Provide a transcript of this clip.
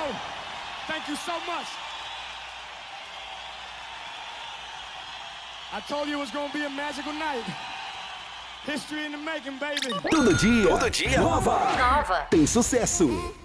show. Thank you so much. I told you it was gonna be a magical night. History in the making, baby. Todo dia nova. Tem sucesso.